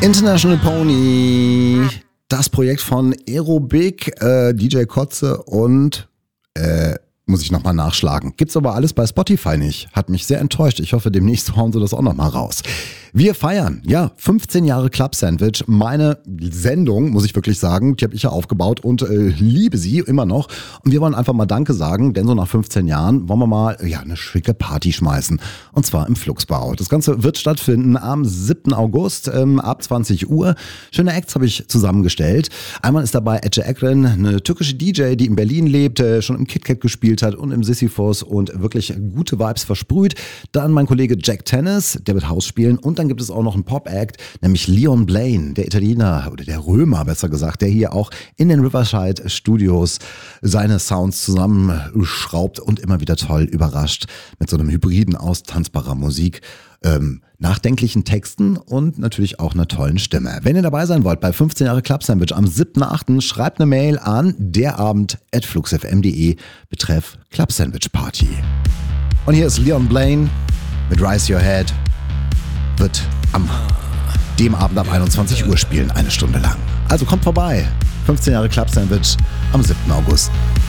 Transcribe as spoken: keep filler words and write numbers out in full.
International Pony, das Projekt von Aerobic, äh, D J Kotze und äh, muss ich nochmal nachschlagen. Gibt's aber alles bei Spotify nicht. Hat mich sehr enttäuscht. Ich hoffe, demnächst hauen sie das auch nochmal raus. Wir feiern, ja, fünfzehn Jahre Club Sandwich. Meine Sendung, muss ich wirklich sagen, die habe ich ja aufgebaut und äh, liebe sie immer noch. Und wir wollen einfach mal Danke sagen, denn so nach fünfzehn Jahren wollen wir mal ja eine schicke Party schmeißen. Und zwar im Fluxbau. Das Ganze wird stattfinden am siebten August ähm, ab zwanzig Uhr. Schöne Acts habe ich zusammengestellt. Einmal ist dabei Ece Ekren, eine türkische D J, die in Berlin lebt, äh, schon im KitKat gespielt hat und im Sisyphos und wirklich gute Vibes versprüht. Dann mein Kollege Jack Tennis, der wird House spielen. Und dann gibt es auch noch einen Pop-Act, nämlich Leon Blaine, der Italiener oder der Römer besser gesagt, der hier auch in den Riverside Studios seine Sounds zusammenschraubt und immer wieder toll überrascht mit so einem Hybriden aus tanzbarer Musik, ähm, nachdenklichen Texten und natürlich auch einer tollen Stimme. Wenn ihr dabei sein wollt bei fünfzehn Jahre Club Sandwich am siebten achten schreibt eine Mail an derabend at fluxfm punkt de betreff Club Sandwich Party. Und hier ist Leon Blaine mit Rise Your Head. Wird am dem Abend ab einundzwanzig Uhr spielen, eine Stunde lang. Also kommt vorbei. fünfzehn Jahre Club Sandwich am siebten August.